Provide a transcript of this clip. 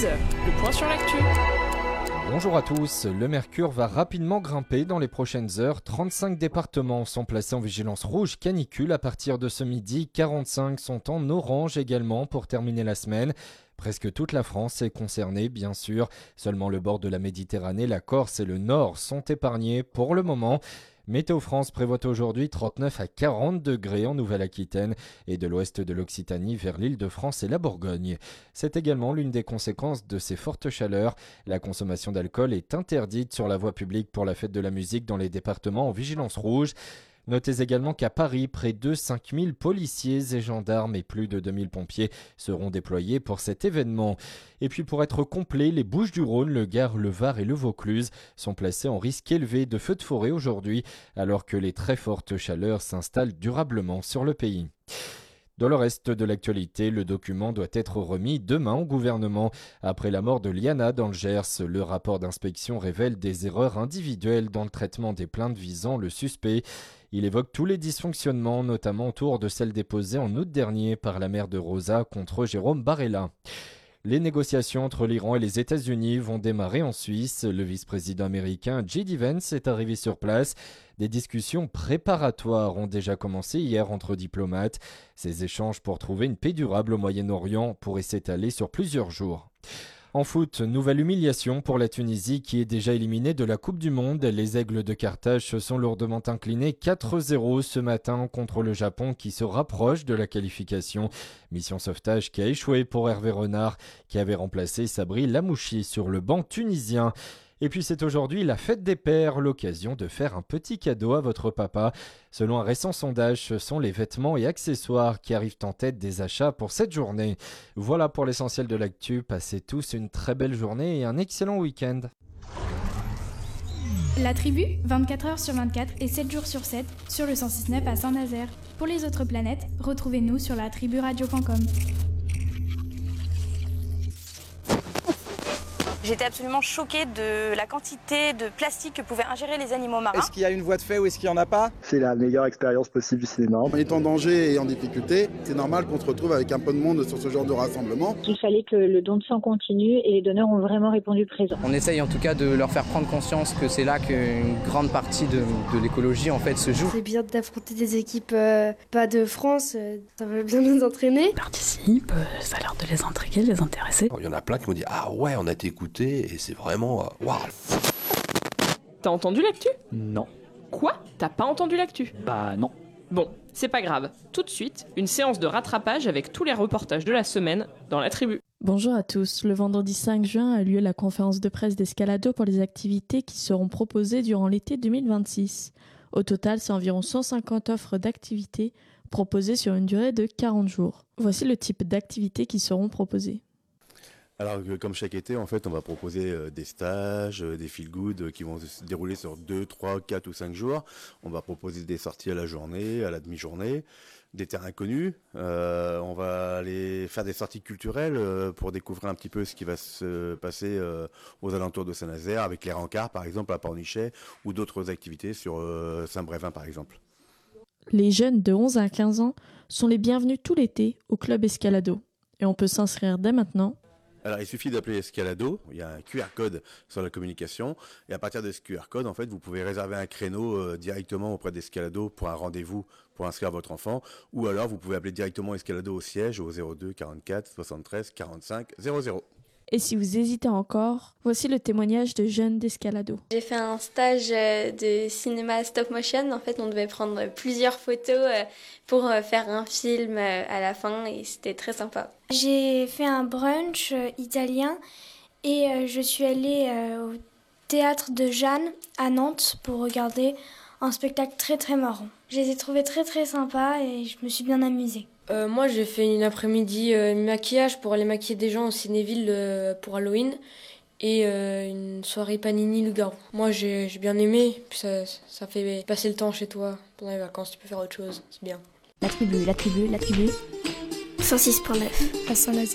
10h, le point sur l'actu. Bonjour à tous, le mercure va rapidement grimper dans les prochaines heures. 35 départements sont placés en vigilance rouge canicule à partir de ce midi. 45 sont en orange également pour terminer la semaine. Presque toute la France est concernée, bien sûr. Seulement le bord de la Méditerranée, la Corse et le Nord sont épargnés pour le moment. Météo France prévoit aujourd'hui 39 à 40 degrés en Nouvelle-Aquitaine et de l'ouest de l'Occitanie vers l'Île-de-France et la Bourgogne. C'est également l'une des conséquences de ces fortes chaleurs. La consommation d'alcool est interdite sur la voie publique pour la fête de la musique dans les départements en vigilance rouge. Notez également qu'à Paris, près de 5000 policiers et gendarmes et plus de 2000 pompiers seront déployés pour cet événement. Et puis pour être complet, les Bouches-du-Rhône, le Gard, le Var et le Vaucluse sont placés en risque élevé de feux de forêt aujourd'hui, alors que les très fortes chaleurs s'installent durablement sur le pays. Dans le reste de l'actualité, le document doit être remis demain au gouvernement. Après la mort de Liana dans le Gers, le rapport d'inspection révèle des erreurs individuelles dans le traitement des plaintes visant le suspect. Il évoque tous les dysfonctionnements, notamment autour de celle déposée en août dernier par la mère de Rosa contre Jérôme Barella. Les négociations entre l'Iran et les États-Unis vont démarrer en Suisse. Le vice-président américain J.D. Vance est arrivé sur place. Des discussions préparatoires ont déjà commencé hier entre diplomates. Ces échanges pour trouver une paix durable au Moyen-Orient pourraient s'étaler sur plusieurs jours. En foot, nouvelle humiliation pour la Tunisie qui est déjà éliminée de la Coupe du Monde. Les Aigles de Carthage se sont lourdement inclinés 4-0 ce matin contre le Japon qui se rapproche de la qualification. Mission sauvetage qui a échoué pour Hervé Renard qui avait remplacé Sabri Lamouchi sur le banc tunisien. Et puis c'est aujourd'hui la fête des pères, l'occasion de faire un petit cadeau à votre papa. Selon un récent sondage, ce sont les vêtements et accessoires qui arrivent en tête des achats pour cette journée. Voilà pour l'essentiel de l'actu. Passez tous une très belle journée et un excellent week-end. La tribu, 24 heures sur 24 et 7 jours sur 7 sur le 106.9 à Saint-Nazaire. Pour les autres planètes, retrouvez-nous sur latriburadio.com. J'étais absolument choquée de la quantité de plastique que pouvaient ingérer les animaux marins. Est-ce qu'il y a une voie de fait ou est-ce qu'il n'y en a pas ? C'est la meilleure expérience possible du cinéma. On est en danger et en difficulté, c'est normal qu'on se retrouve avec un peu de monde sur ce genre de rassemblement. Il fallait que le don de sang continue et les donneurs ont vraiment répondu présent. On essaye en tout cas de leur faire prendre conscience que c'est là qu'une grande partie de l'écologie en fait se joue. C'est bien d'affronter des équipes pas de France, ça va bien nous entraîner. Ils participent, ça a l'air de les intriguer, de les intéresser. Il y en a plein qui m'ont dit « Ah ouais, on a été écoutés et c'est vraiment... waouh !» T'as entendu l'actu ? Non. Quoi ? T'as pas entendu l'actu ? Bah non. Bon, c'est pas grave. Tout de suite, une séance de rattrapage avec tous les reportages de la semaine dans la tribu. Bonjour à tous. Le vendredi 5 juin a lieu la conférence de presse d'Escalado pour les activités qui seront proposées durant l'été 2026. Au total, c'est environ 150 offres d'activités proposées sur une durée de 40 jours. Voici le type d'activités qui seront proposées. Alors comme chaque été, en fait, on va proposer des stages, des feel-good qui vont se dérouler sur 2, 3, 4 ou 5 jours. On va proposer des sorties à la journée, à la demi-journée, des terrains connus. On va aller faire des sorties culturelles pour découvrir un petit peu ce qui va se passer aux alentours de Saint-Nazaire, avec les rencarts par exemple à Pornichet ou d'autres activités sur Saint-Brévin par exemple. Les jeunes de 11 à 15 ans sont les bienvenus tout l'été au club Escalado. Et on peut s'inscrire dès maintenant. Alors, il suffit d'appeler Escalado, il y a un QR code sur la communication, et à partir de ce QR code, en fait, vous pouvez réserver un créneau directement auprès d'Escalado pour un rendez-vous pour inscrire votre enfant, ou alors vous pouvez appeler directement Escalado au siège au 02 44 73 45 00. Et si vous hésitez encore, voici le témoignage de jeunes d'Escalado. J'ai fait un stage de cinéma stop motion. En fait, on devait prendre plusieurs photos pour faire un film à la fin et c'était très sympa. J'ai fait un brunch italien et je suis allée au théâtre de Jeanne à Nantes pour regarder un spectacle très très marrant. Je les ai trouvés très très sympas et je me suis bien amusée. Moi, j'ai fait une après-midi maquillage pour aller maquiller des gens au Cinéville pour Halloween et une soirée Panini le Garou. Moi, j'ai bien aimé, puis ça fait passer le temps chez toi. Pendant les vacances, tu peux faire autre chose, c'est bien. La tribu. 106.9 à Saint-Nazaire.